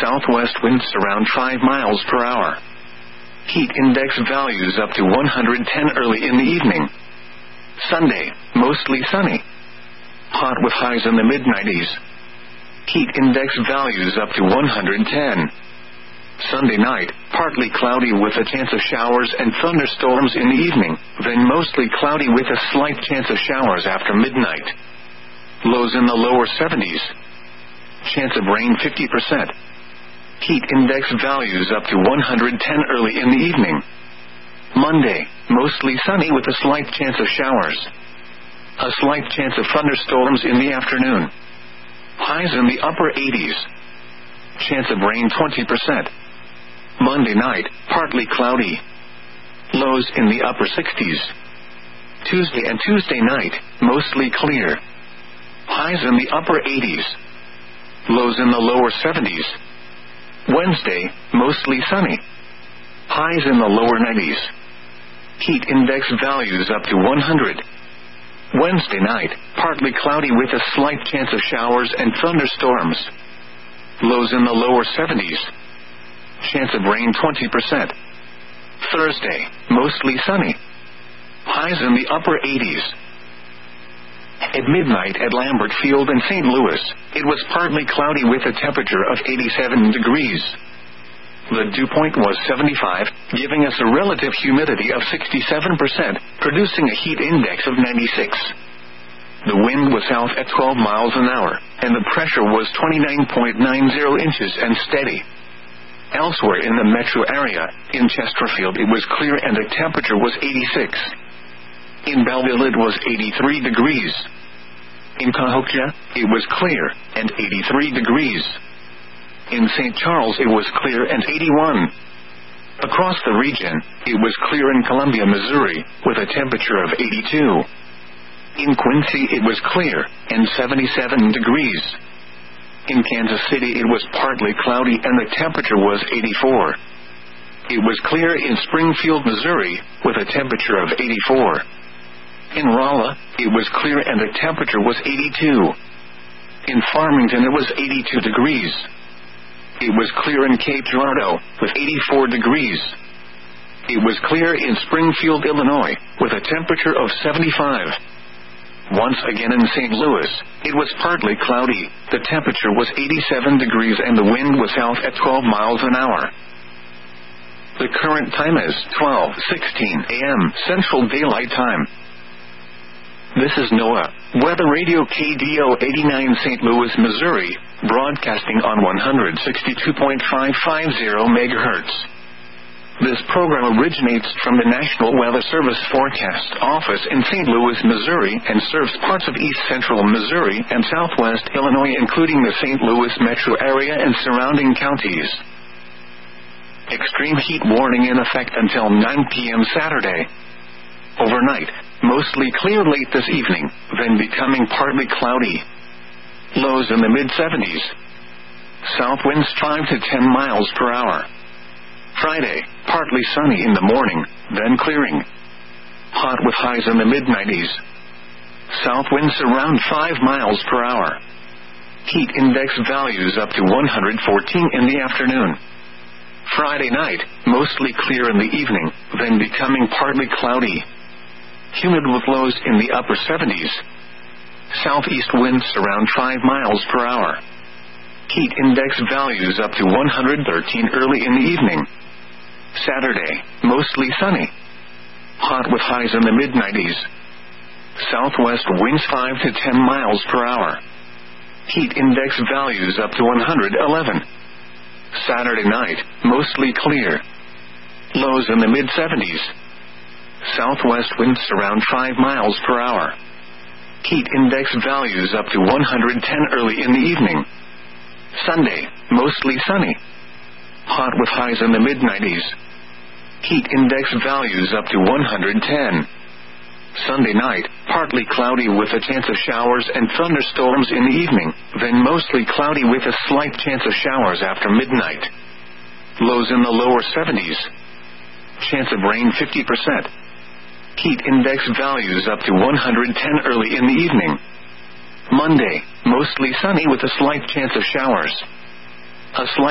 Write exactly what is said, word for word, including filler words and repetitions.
Southwest winds around five miles per hour. Heat index values up to one hundred ten early in the evening. Sunday, mostly sunny. Hot with highs in the mid nineties. Heat index values up to one hundred ten. Sunday night, partly cloudy with a chance of showers and thunderstorms in the evening, then mostly cloudy with a slight chance of showers after midnight. Lows in the lower seventies. Chance of rain fifty percent. Heat index values up to one hundred ten early in the evening. Monday, mostly sunny with a slight chance of showers. A slight chance of thunderstorms in the afternoon. Highs in the upper eighties. Chance of rain twenty percent. Monday night, partly cloudy. Lows in the upper sixties. Tuesday and Tuesday night, mostly clear. Highs in the upper eighties. Lows in the lower seventies. Wednesday, mostly sunny. Highs in the lower nineties. Heat index values up to one hundred. Wednesday night, partly cloudy with a slight chance of showers and thunderstorms. Lows in the lower seventies. Chance of rain twenty percent. Thursday, mostly sunny. Highs in the upper eighties. At midnight at Lambert Field in Saint Louis, it was partly cloudy with a temperature of eighty-seven degrees. The dew point was seventy-five, giving us a relative humidity of sixty-seven percent, producing a heat index of ninety-six. The wind was south at twelve miles an hour, and the pressure was twenty-nine point nine zero inches and steady. Elsewhere in the metro area, in Chesterfield it was clear and the temperature was eighty-six. In Belleville it was eighty-three degrees. In Cahokia, it was clear, and eighty-three degrees. In Saint Charles it was clear and eighty-one. Across the region, it was clear in Columbia, Missouri, with a temperature of eighty-two. In Quincy it was clear, and seventy-seven degrees. In Kansas City it was partly cloudy and the temperature was eighty-four. It was clear in Springfield, Missouri, with a temperature of eighty-four. In Rolla, it was clear and the temperature was eighty-two. In Farmington it was eighty-two degrees. It was clear in Cape Girardeau, with eighty-four degrees. It was clear in Springfield, Illinois, with a temperature of seventy-five. Once again in Saint Louis, it was partly cloudy, the temperature was eighty-seven degrees and the wind was south at twelve miles an hour. The current time is twelve sixteen a m Central Daylight Time. This is NOAA, Weather Radio K D O eighty-nine Saint Louis, Missouri, broadcasting on one hundred sixty-two point five five zero megahertz. This program originates from the National Weather Service Forecast Office in Saint Louis, Missouri, and serves parts of east central Missouri and southwest Illinois, including the Saint Louis metro area and surrounding counties. Extreme heat warning in effect until nine p m Saturday. Overnight, mostly clear late this evening, then becoming partly cloudy. Lows in the mid seventies. South winds five to ten miles per hour. Friday, partly sunny in the morning, then clearing. Hot with highs in the mid nineties. South winds around five miles per hour. Heat index values up to one hundred fourteen in the afternoon. Friday night, mostly clear in the evening, then becoming partly cloudy. Humid with lows in the upper seventies. Southeast winds around five miles per hour. Heat index values up to one hundred thirteen early in the evening. Saturday, mostly sunny. Hot with highs in the mid nineties. Southwest winds five to ten miles per hour. Heat index values up to one hundred eleven. Saturday night, mostly clear. Lows in the mid seventies. Southwest winds around five miles per hour. Heat index values up to one hundred ten early in the evening. Sunday, mostly sunny. Hot with highs in the mid nineties. Heat index values up to one hundred ten. Sunday night, partly cloudy with a chance of showers and thunderstorms in the evening, then mostly cloudy with a slight chance of showers after midnight. Lows in the lower seventies. Chance of rain fifty percent. Heat index values up to one hundred ten early in the evening. Monday, mostly sunny with a slight chance of showers. A slight